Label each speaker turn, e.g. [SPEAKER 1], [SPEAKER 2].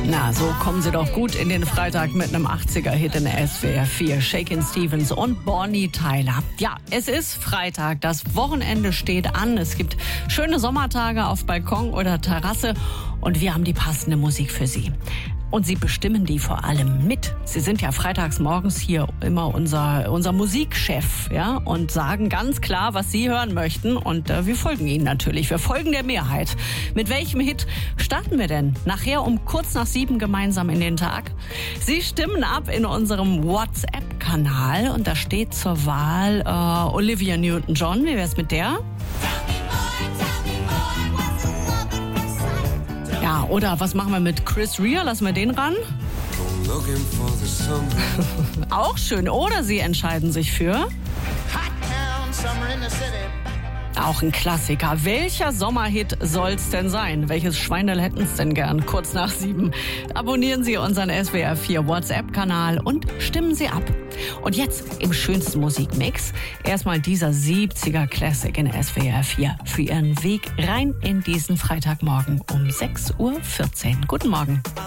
[SPEAKER 1] Na, so kommen Sie doch gut in den Freitag mit einem 80er-Hit in der SWR 4. Shakin' Stevens und Bonnie Tyler. Ja, es ist Freitag, das Wochenende steht an. Es gibt schöne Sommertage auf Balkon oder Terrasse und wir haben die passende Musik für Sie. Und Sie bestimmen die vor allem mit. Sie sind ja freitags morgens hier immer unser Musikchef, ja, und sagen ganz klar, was Sie hören möchten. Und wir folgen Ihnen natürlich. Wir folgen der Mehrheit. Mit welchem Hit starten wir denn? Nachher um kurz nach 7 gemeinsam in den Tag. Sie stimmen ab in unserem WhatsApp-Kanal und da steht zur Wahl Olivia Newton-John. Wie wär's mit der? Ja, oder was machen wir mit Chris Rea? Lassen wir den ran? Auch schön. Oder Sie entscheiden sich für... Auch ein Klassiker. Welcher Sommerhit soll's denn sein? Welches Schweinerl hätten's denn gern? Kurz nach 7. Abonnieren Sie unseren SWR 4 WhatsApp-Kanal und stimmen Sie ab. Und jetzt im schönsten Musikmix erstmal dieser 70er Classic in SWR 4 für Ihren Weg rein in diesen Freitagmorgen um 6:14 Uhr. Guten Morgen.